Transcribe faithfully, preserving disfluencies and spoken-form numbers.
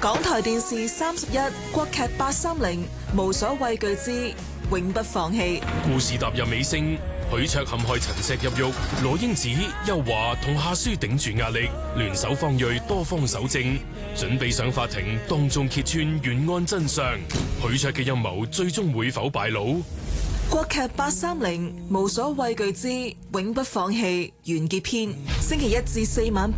港台電視三十一國劇八三零無所畏懼之永不放棄。 故事踏入尾聲，許卓陷害陳石入獄，羅英子、邱華同夏書頂住壓力，聯手方銳多方搜證，準備上法庭當眾揭穿懸案真相。許卓嘅陰謀最終會否敗露？ 國劇八三零無所畏懼之永不放棄完結篇，星期一至四晚